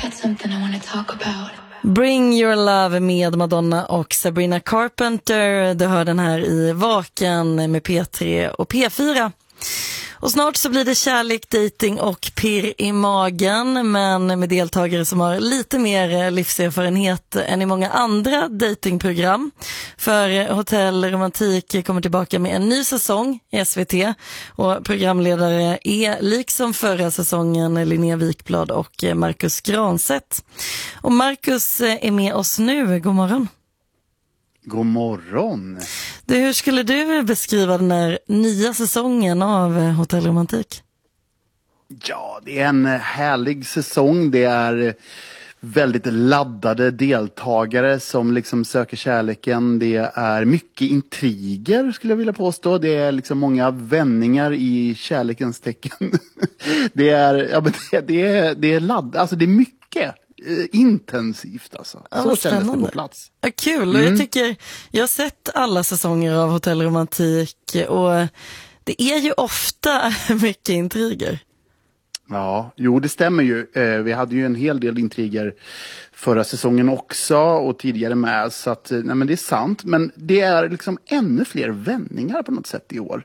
got something I want to talk about. Bring Your Love med Madonna och Sabrina Carpenter. Du hör den här i Vaken med P3 och P4. Och snart så blir det kärlek, dating och pirr i magen, men med deltagare som har lite mer livserfarenhet än i många andra datingprogram. För Hotell Romantik kommer tillbaka med en ny säsong i SVT och programledare är liksom förra säsongen Linnea Wikblad och Marcus Granstedt. Och Marcus är med oss nu. God morgon. God morgon. Hur skulle du beskriva den här nya säsongen av Hotell Romantik? Ja, det är en härlig säsong. Det är väldigt laddade deltagare som liksom söker kärleken. Det är mycket intriger skulle jag vilja påstå. Det är liksom många vändningar i kärlekens tecken. Det är ladd, alltså det är mycket intensivt alltså. Så kändes det på plats. Ja, kul. Och jag har sett alla säsonger av Hotell Romantik och det är ju ofta mycket intriger. Ja, jo det stämmer ju. Vi hade ju en hel del intriger förra säsongen också och tidigare med, så att nej, men det är sant, men det är liksom ännu fler vändningar på något sätt i år.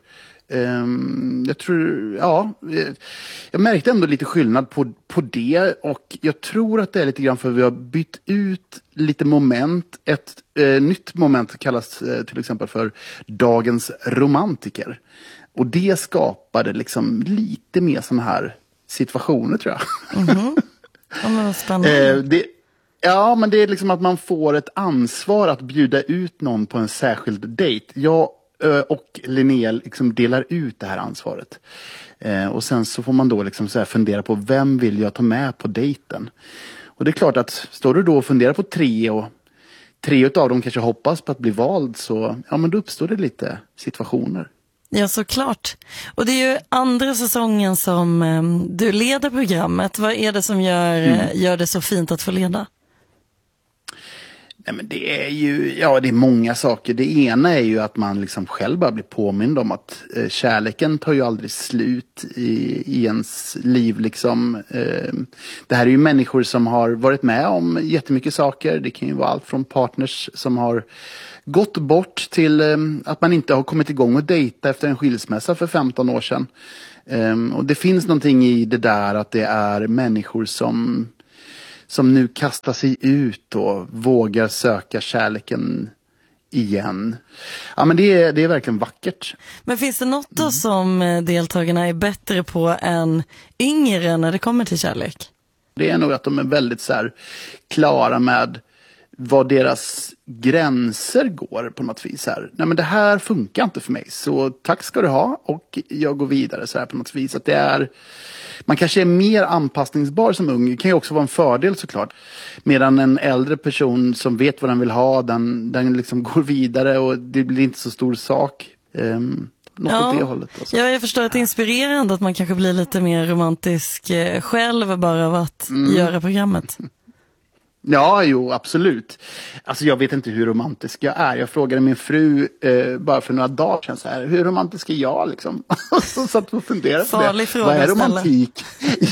Jag märkte ändå lite skillnad på det, och jag tror att det är lite grann för vi har bytt ut lite moment. Ett nytt moment kallas till exempel för dagens romantiker, och det skapade liksom lite mer såna här situationer, tror jag. Mm-hmm. Ja, men vad spännande. Ja, men det är liksom att man får ett ansvar att bjuda ut någon på en särskild dejt. Jag och Linnea liksom delar ut det här ansvaret. Och sen så får man då liksom så här fundera på vem vill jag ta med på dejten. Och det är klart att står du då och funderar på tre av dem kanske hoppas på att bli vald, så ja, men då uppstår det lite situationer. Ja, såklart. Och det är ju andra säsongen som du leder programmet. Vad är det som gör det så fint att få leda? Nej, men det är ju, ja, det är många saker. Det ena är ju att man liksom själv bara blir påmind om att kärleken tar ju aldrig slut i ens liv liksom. Det här är ju människor som har varit med om jättemycket saker. Det kan ju vara allt från partners som har gått bort till att man inte har kommit igång och dejta efter en skilsmässa för 15 år sedan. Och det finns någonting i det där att det är människor som nu kastar sig ut och vågar söka kärleken igen. Ja, men det är verkligen vackert. Men finns det något då som deltagarna är bättre på än yngre när det kommer till kärlek? Det är nog att de är väldigt så här klara med vad deras gränser går på något vis här. Nej, men det här funkar inte för mig, så tack ska du ha, och jag går vidare så här på något vis. Att det är, man kanske är mer anpassningsbar som ung. Det kan ju också vara en fördel såklart. Medan en äldre person som vet vad den vill ha, den liksom går vidare och det blir inte så stor sak. Något åt det hållet. Alltså. Ja, jag förstår att det är inspirerande att man kanske blir lite mer romantisk själv bara av att göra programmet. Ja, jo, absolut. Alltså jag vet inte hur romantisk jag är. Jag frågade min fru bara för några dagar sedan så här, hur romantisk är jag liksom? Så satt och funderade på farlig det. Fråga, vad är romantik?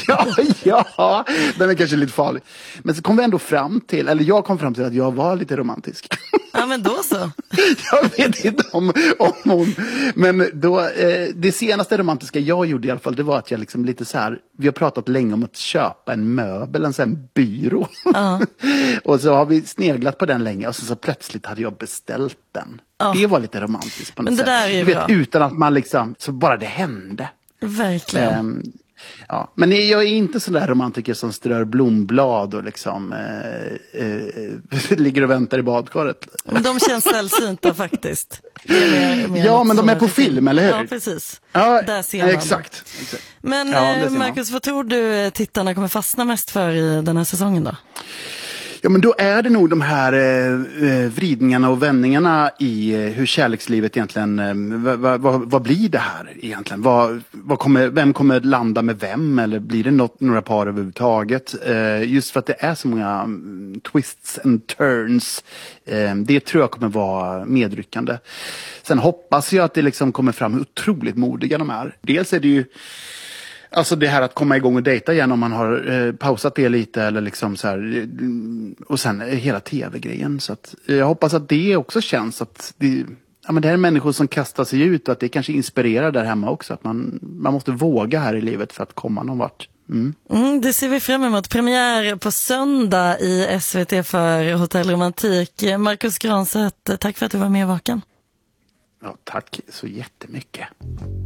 ja, den är kanske lite farlig. Men så kom vi ändå fram till, eller jag kom fram till att jag var lite romantisk. Ja, men då så. Jag vet inte om hon. Men då, det senaste romantiska jag gjorde i alla fall, det var att jag liksom lite så här, vi har pratat länge om att köpa en möbel, en sån här byrå. Och så har vi sneglat på den länge, och så plötsligt hade jag beställt den. Det var lite romantiskt på något sätt. Men det där är ju bra. Utan att man liksom, så bara det hände. Verkligen. Ja, men jag är inte sån där romantiker som strör blomblad och liksom ligger och väntar i badkaret. Men de känns sällsynta faktiskt. Ja, men de är på film, eller hur? Ja, precis. Ja, där ser man. Exakt. Men Marcus, vad tror du tittarna kommer fastna mest för i den här säsongen då? Ja, men då är det nog de här vridningarna och vändningarna i hur kärlekslivet egentligen, vad blir det här egentligen? Vem kommer landa med vem, eller blir det några par överhuvudtaget? Just för att det är så många twists and turns, det tror jag kommer vara medryckande. Sen hoppas jag att det liksom kommer fram hur otroligt modiga de är. Dels är det ju Alltså det här att komma igång och dejta igen om man har pausat det lite eller liksom så här, och sen hela tv-grejen. Så att jag hoppas att det också känns att det här är människor som kastar sig ut och att det kanske inspirerar där hemma också. Att man måste våga här i livet för att komma någon vart. Det ser vi fram emot. Premiär på söndag i SVT för Hotell Romantik. Marcus Granstedt, tack för att du var med i Vaken. Ja, tack så jättemycket.